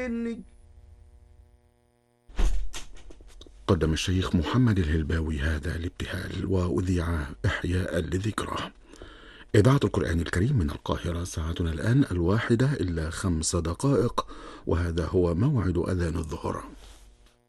قدم الشيخ محمد الهلباوي هذا الابتهال وأذيع إحياء لذكراه. إذاعة القرآن الكريم من القاهرة، ساعتنا الآن 1:05، وهذا هو موعد أذان الظهر.